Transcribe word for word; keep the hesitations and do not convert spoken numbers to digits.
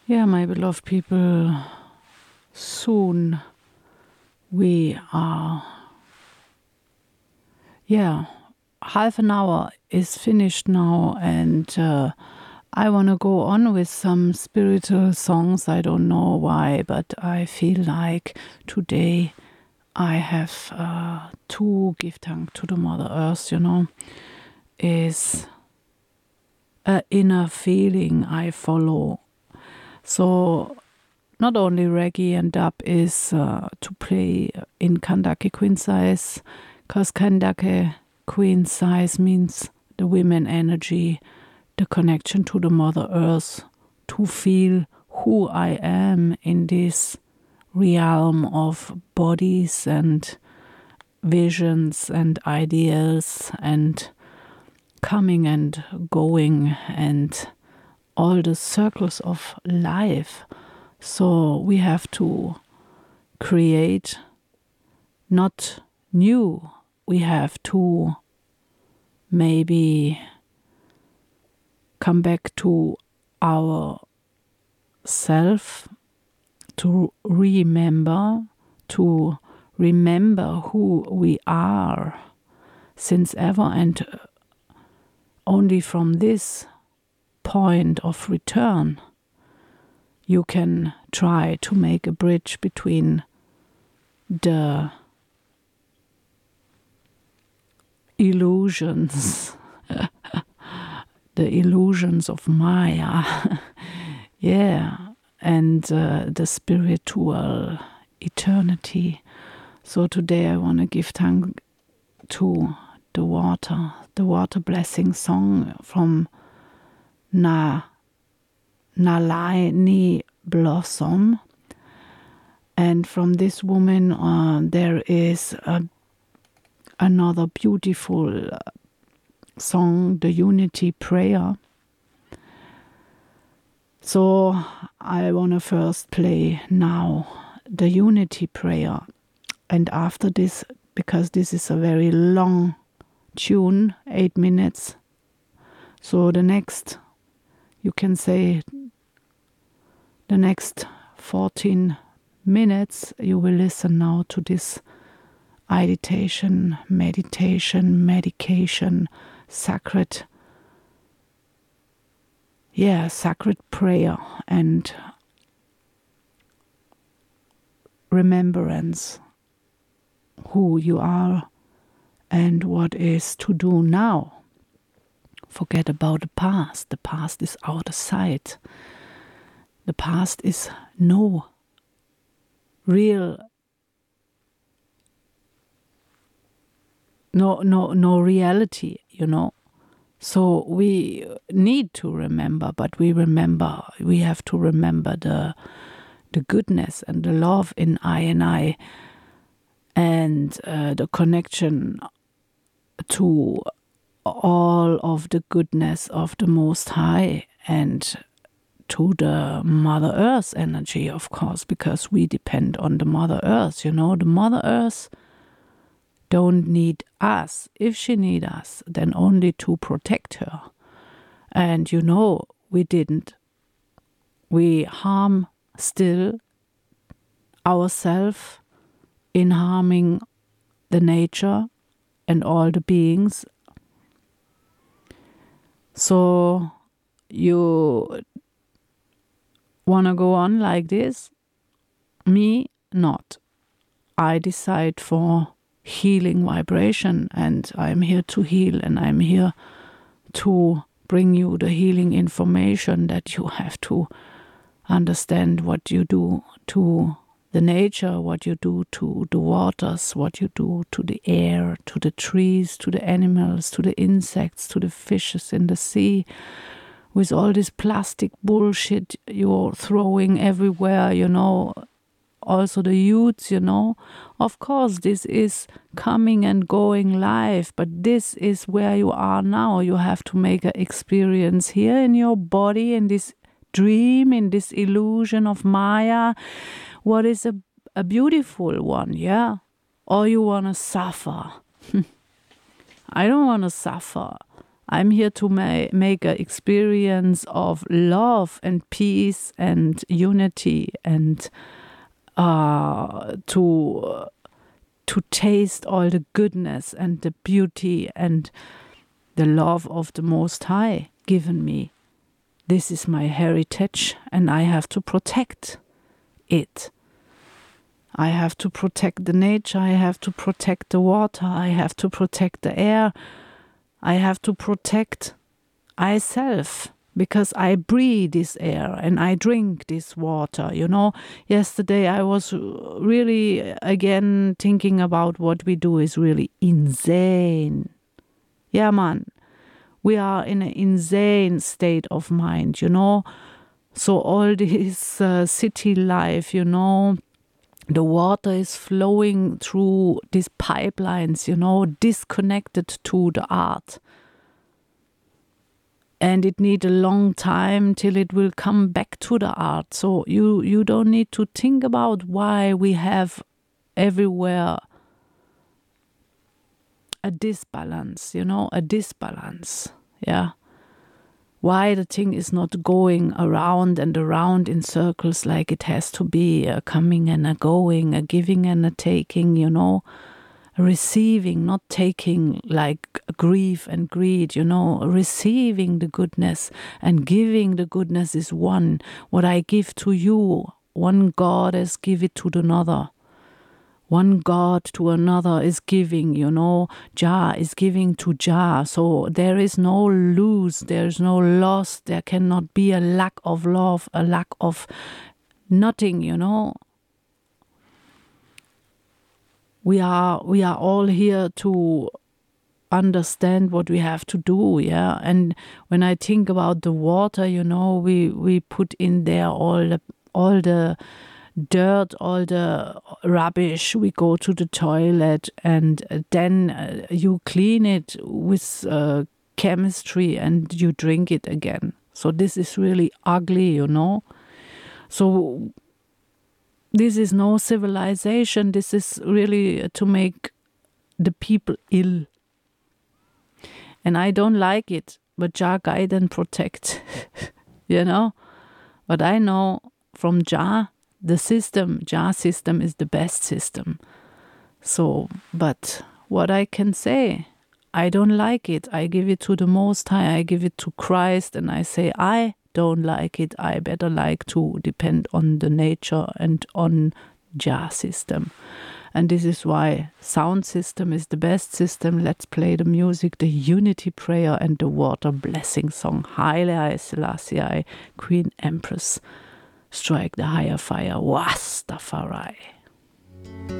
Yeah, my beloved people, soon we are, yeah, half an hour is finished now, and uh, I want to go on with some spiritual songs. I don't know why, but I feel like today I have uh, to give thanks to the Mother Earth, you know, is an inner feeling I follow. So not only reggae and dub is uh, to play in Kandake Queen Size, because Kandake Queen Size means the women energy, the connection to the Mother Earth, to feel who I am in this realm of bodies and visions and ideas and coming and going and all the circles of life. So we have to create not new, we have to maybe come back to our self, to remember, to remember who we are since ever, and only from this point of return you can try to make a bridge between the illusions, the illusions of Maya, yeah, and uh, the spiritual eternity. So today I want to give thanks to the water, the water blessing song from Na Nalini Blossom. And from this woman, uh, there is a, another beautiful song, the Unity Prayer. So I want to first play now the Unity Prayer. And after this, because this is a very long tune, eight minutes, so the next, you can say, the next fourteen minutes, you will listen now to this meditation, meditation, medication, sacred, yeah, sacred prayer and remembrance who you are and what is to do now. Forget about the past. The past is out of sight. The past is no real, no, no, no reality, you know. So we need to remember, but we remember, we have to remember the the goodness and the love in I and I, and uh, the connection to all of the goodness of the Most High, and to the Mother Earth energy, of course, because we depend on the Mother Earth, you know. The Mother Earth don't need us. If she need us, then only to protect her. And you know, we didn't. We harm still ourselves in harming the nature and all the beings. So you wanna go on like this? Me, not. I decide for healing vibration, and I'm here to heal, and I'm here to bring you the healing information that you have to understand what you do to the nature, what you do to the waters, what you do to the air, to the trees, to the animals, to the insects, to the fishes in the sea, with all this plastic bullshit you're throwing everywhere, you know. Also the youths, you know. Of course, this is coming and going life, but this is where you are now. You have to make an experience here in your body, in this dream, in this illusion of Maya. What is a, a beautiful one, yeah? Or you want to suffer. I don't want to suffer. I'm here to ma- make an experience of love and peace and unity, and uh, to uh, to taste all the goodness and the beauty and the love of the Most High given me. This is my heritage, and I have to protect it. I have to protect the nature, I have to protect the water, I have to protect the air, I have to protect myself, because I breathe this air and I drink this water. You know, yesterday I was really, again, thinking about what we do is really insane. Yeah, man, we are in an insane state of mind, you know. So all this uh, city life, you know, the water is flowing through these pipelines, you know, disconnected to the art. And it needs a long time till it will come back to the art. So you, you don't need to think about why we have everywhere a disbalance, you know, a disbalance, yeah. Why the thing is not going around and around in circles like it has to be, a coming and a going, a giving and a taking, you know, receiving, not taking like grief and greed, you know, receiving the goodness and giving the goodness is one. What I give to you, one goddess give it to another. One God to another is giving, you know, Jah is giving to Jah. So there is no lose, there is no loss, there cannot be a lack of love, a lack of nothing, you know. We are we are all here to understand what we have to do, yeah. And when I think about the water, you know, we, we put in there all the all the dirt, all the rubbish, we go to the toilet, and then uh, you clean it with uh, chemistry and you drink it again. So this is really ugly, you know. So this is no civilization. This is really to make the people ill. And I don't like it, but Jah guide and protect, you know. But I know from Jah, the system, Jah system is the best system. So, but what I can say, I don't like it. I give it to the Most High. I give it to Christ, and I say, I don't like it. I better like to depend on the nature and on Jah system. And this is why sound system is the best system. Let's play the music, the unity prayer and the water blessing song. Haile Selassie, Queen Empress. Strike the higher fire, Rastafari.